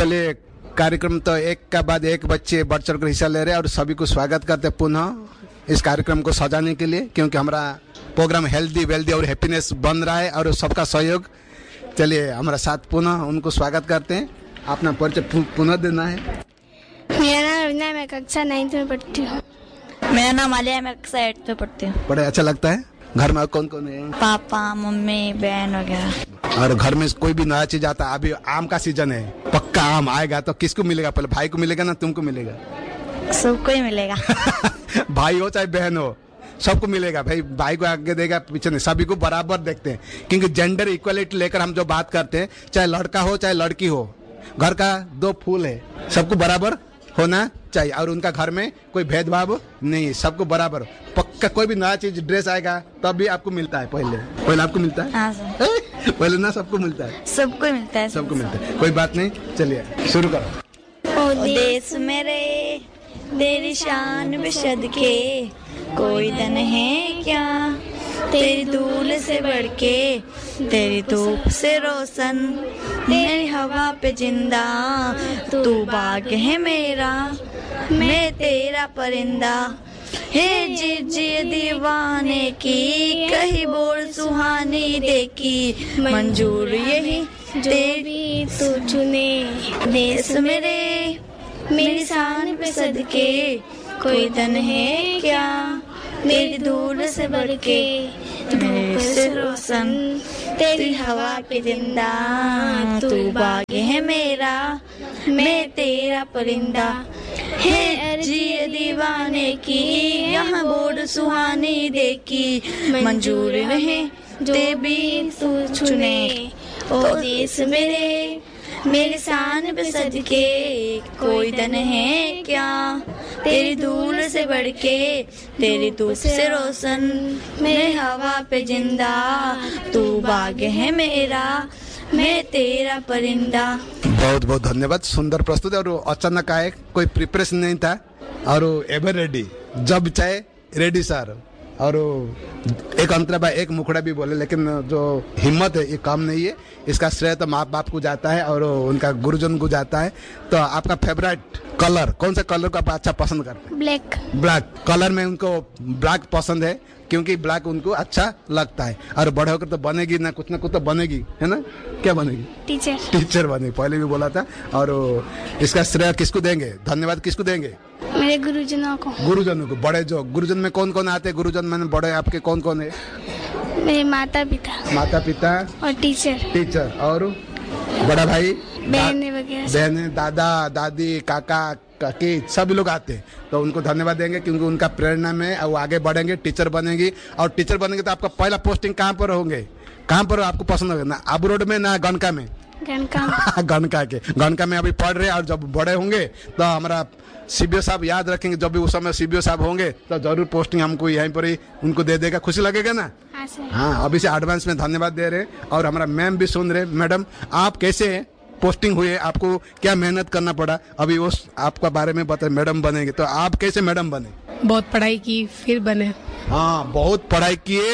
चलिए, कार्यक्रम तो एक का बाद एक बच्चे बढ़ चढ़ कर हिस्सा ले रहे हैं और सभी को स्वागत करते हैं पुनः इस कार्यक्रम को सजाने के लिए, क्योंकि हमारा प्रोग्राम हेल्दी वेल्दी और हैप्पीनेस बन रहा है और सबका सहयोग। चलिए हमारा साथ पुनः उनको स्वागत करते हैं। अपना परिचय पुनः देना है। मेरा नाम रवीना है, मैं कक्षा 9th में पढ़ती हूँ। मेरा नाम आलिया है, मैं कक्षा 8th में पढ़ती हूँ। बड़े अच्छा लगता है। घर में कौन कौन है? पापा, मम्मी, बहन वगैरह। और घर में कोई भी नया चीज आता है, अभी आम का सीजन है, पक्का आम आएगा तो किसको मिलेगा? पहले भाई को मिलेगा ना तुमको मिलेगा? सबको ही मिलेगा। भाई हो चाहे बहन हो, सबको मिलेगा। भाई को आगे देगा, पीछे नहीं, सभी को बराबर देखते हैं, क्योंकि जेंडर इक्वलिटी लेकर हम जो बात करते हैं, चाहे लड़का हो चाहे लड़की हो, घर का दो फूल है, सबको बराबर होना चाहिए। और उनका घर में कोई भेदभाव नहीं, सबको बराबर। पक्का कोई भी नया चीज ड्रेस आएगा तब भी आपको मिलता है। पहले आपको मिलता है। हाँ सर। पहले ना सबको मिलता है। सबको ही मिलता है। सबको मिलता है, कोई बात नहीं। चलिए शुरू करो। ओ देश मेरे तेरी शान में सदके, कोई धन है क्या तेरी धूल से बढ़ के, तेरी धूप से रोशन, तेरी हवा पे जिंदा, तू बाग है मेरा, मैं तेरा परिंदा। हे जी दीवाने की, कहीं बोल सुहानी देखी, मंजूर यही तेरी तू चुने। देश मेरे मेरी शान पे सदके, कोई धन है क्या तेरी धूल से बढ़ के, धूप से रोशन, तेरी हवा पे जिंदा, तू बाग है मेरा, मैं तेरा परिंदा। है जी दीवाने की, यहाँ बोर्ड सुहानी देखी, मंजूर रहे जो भी तू चुने। ओ देश मेरे मेरे शान पे सदके, कोई धन है क्या तेरी धूल से बढ़ के, तेरी धूप से रोशन, मेरे हवा पे जिंदा, तू बाग है मेरा, मैं तेरा परिंदा। बहुत बहुत धन्यवाद। सुंदर प्रस्तुति। और अचानक आए, कोई प्रिपरेशन नहीं था और एवर रेडी, जब चाहे रेडी सर। और एक अंतरा भाई एक मुखड़ा भी बोले, लेकिन जो हिम्मत है ये कम नहीं है। इसका श्रेय तो माँ बाप को जाता है और उनका गुरुजन को जाता है। तो आपका फेवरेट कलर कौन सा कलर को आप अच्छा पसंद करते हैं? ब्लैक कलर में उनको ब्लैक पसंद है, क्योंकि ब्लैक उनको अच्छा लगता है। और बड़े होकर तो बनेगी ना कुछ तो बनेगी, है ना? क्या बनेगी? टीचर बनेगी, पहले भी बोला था। और इसका श्रेय किसको देंगे, धन्यवाद किसको देंगे? मेरे गुरुजनों को। बड़े जो गुरुजन में कौन कौन आते हैं? गुरुजन में बड़े आपके कौन कौन है? मेरे माता पिता और टीचर और बड़ा भाई बहनें, दादा दादी, काका काकी, सभी लोग आते हैं। तो उनको धन्यवाद देंगे, क्योंकि उनका प्रेरणा में वो आगे बढ़ेंगे, टीचर बनेंगी। और टीचर बनेंगे तो आपका पहला पोस्टिंग कहाँ पर होंगे? कहाँ पर आपको पसंद होगा? ना आबू रोड में ना गनका में? गनका में अभी पढ़ रहे हैं। और जब बड़े होंगे तो हमारा सीबीओ साहब याद रखेंगे, जब भी उस समय सीबीओ साहब होंगे तो जरूर पोस्टिंग हमको यहीं पर ही उनको दे देगा। खुशी लगेगा ना? हाँ, अभी से एडवांस में धन्यवाद दे रहे। और हमारा मैम भी सुन रहे। मैडम, आप कैसे पोस्टिंग हुए, आपको क्या मेहनत करना पड़ा? अभी उस आपका बारे में बताए। मैडम बनेंगे तो आप कैसे मैडम बने? बहुत पढ़ाई की फिर बने। हाँ, बहुत पढ़ाई किए।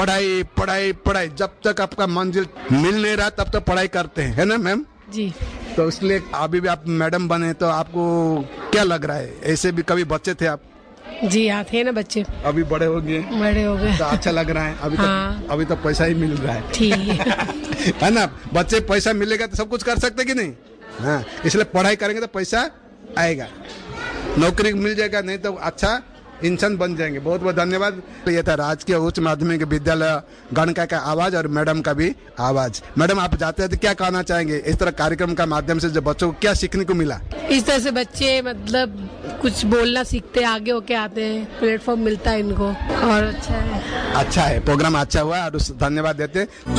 पढ़ाई जब तक आपका मंजिल मिल नहीं रहा तब तक पढ़ाई करते हैं, है ना मैम? जी। तो इसलिए अभी भी आप मैडम बने, तो आपको क्या लग रहा है? ऐसे भी कभी बच्चे थे आप? जी हाँ, थे ना बच्चे। अभी बड़े हो गए तो अच्छा लग रहा है। अभी तो पैसा ही मिल रहा है, ठीक है ना? बच्चे पैसा मिलेगा तो सब कुछ कर सकते कि नहीं? हाँ, इसलिए पढ़ाई करेंगे तो पैसा आएगा, नौकरी मिल जाएगा, नहीं तो अच्छा इंसान बन जाएंगे। बहुत बहुत धन्यवाद। तो ये था राजकीय उच्च माध्यमिक विद्यालय गणका का आवाज और मैडम का भी आवाज। मैडम, आप जाते हैं तो क्या कहना चाहेंगे इस तरह कार्यक्रम का माध्यम से? जो बच्चों को क्या सीखने को मिला? इस तरह से बच्चे मतलब कुछ बोलना सीखते, आगे होके आते हैं, प्लेटफॉर्म मिलता है इनको और अच्छा है। प्रोग्राम अच्छा हुआ और धन्यवाद देते।